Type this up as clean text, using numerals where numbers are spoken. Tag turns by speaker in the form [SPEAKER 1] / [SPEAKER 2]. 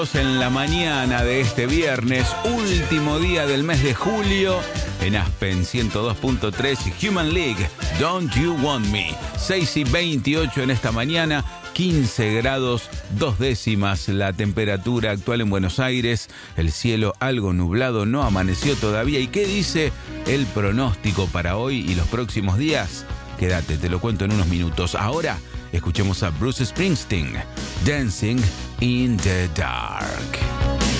[SPEAKER 1] En la mañana de este viernes, último día del mes de julio, en Aspen 102.3 y Human League, Don't You Want Me. 6:28 en esta mañana, 15 grados 2 décimas la temperatura actual en Buenos Aires. El cielo algo nublado, no amaneció todavía. ¿Y qué dice el pronóstico para hoy y los próximos días? Quédate, te lo cuento en unos minutos. Ahora, escuchemos a Bruce Springsteen, Dancing in the Dark.